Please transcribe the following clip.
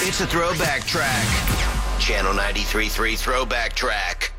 It's a throwback track. Channel 93.3 Throwback Track.